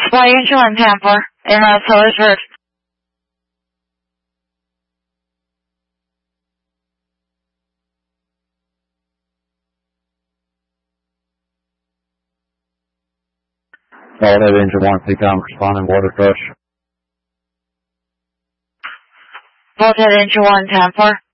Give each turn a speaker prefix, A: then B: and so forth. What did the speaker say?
A: Flight Angel 1 Tampa, en Sellers Road.
B: Flight Angel 1 Pecan responding water crush.
A: Flight Angel 1 Tampa.